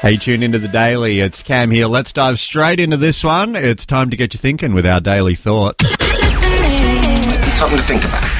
Hey, tune into the Daily. It's Cam here. Let's dive straight into this one. It's time to get you thinking with our Daily Thought. Something to think about.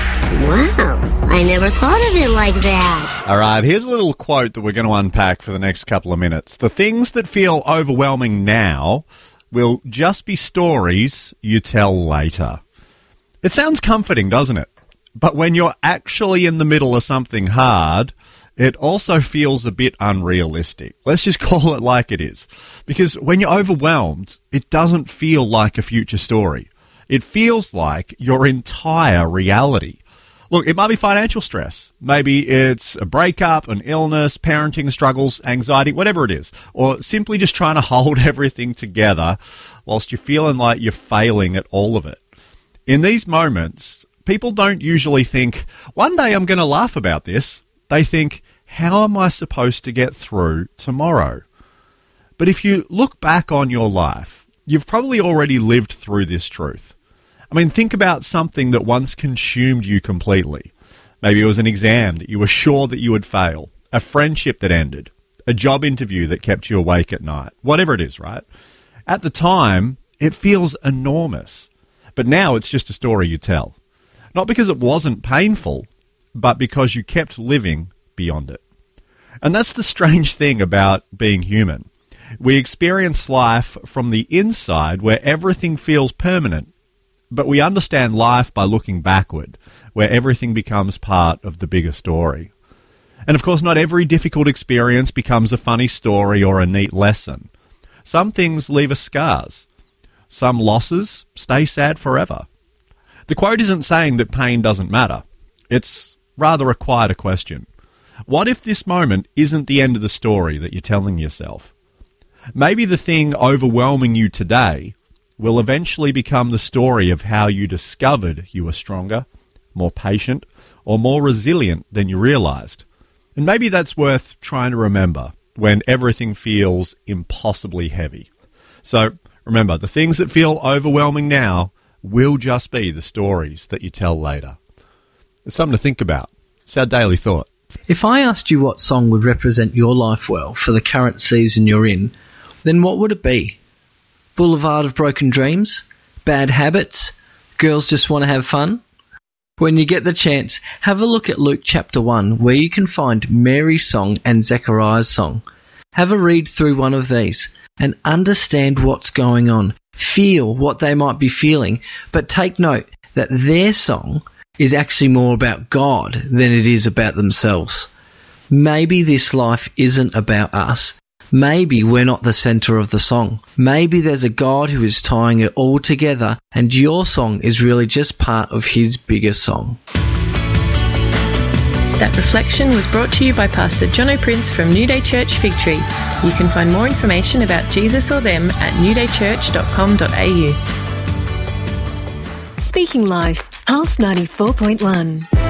Wow, I never thought of it like that. All right, here's a little quote that we're going to unpack for the next couple of minutes. The things that feel overwhelming now will just be stories you tell later. It sounds comforting, doesn't it? But when you're actually in the middle of something hard, it also feels a bit unrealistic. Let's just call it like it is. Because when you're overwhelmed, it doesn't feel like a future story. It feels like your entire reality. Look, it might be financial stress. Maybe it's a breakup, an illness, parenting struggles, anxiety, whatever it is. Or simply just trying to hold everything together whilst you're feeling like you're failing at all of it. In these moments, people don't usually think, one day I'm going to laugh about this. They think, how am I supposed to get through tomorrow? But if you look back on your life, you've probably already lived through this truth. I mean, think about something that once consumed you completely. Maybe it was an exam that you were sure that you would fail, a friendship that ended, a job interview that kept you awake at night, whatever it is, right? At the time, it feels enormous. But now it's just a story you tell. Not because it wasn't painful, but because you kept living beyond it. And that's the strange thing about being human. We experience life from the inside where everything feels permanent, but we understand life by looking backward, where everything becomes part of the bigger story. And of course, not every difficult experience becomes a funny story or a neat lesson. Some things leave us scars. Some losses stay sad forever. The quote isn't saying that pain doesn't matter. It's rather a quieter question. What if this moment isn't the end of the story that you're telling yourself? Maybe the thing overwhelming you today will eventually become the story of how you discovered you were stronger, more patient, or more resilient than you realized. And maybe that's worth trying to remember when everything feels impossibly heavy. So remember, the things that feel overwhelming now will just be the stories that you tell later. It's something to think about. It's our Daily Thought. If I asked you what song would represent your life well for the current season you're in, then what would it be? Boulevard of Broken Dreams? Bad Habits? Girls Just Want to Have Fun? When you get the chance, have a look at Luke chapter 1, where you can find Mary's song and Zechariah's song. Have a read through one of these and understand what's going on. Feel what they might be feeling, but take note that their song is actually more about God than it is about themselves. Maybe this life isn't about us. Maybe we're not the centre of the song. Maybe there's a God who is tying it all together, and your song is really just part of his bigger song. That reflection was brought to you by Pastor Jono Prince from New Day Church Fig Tree. You can find more information about Jesus or them at newdaychurch.com.au. Speaking Life, Pulse 94.1.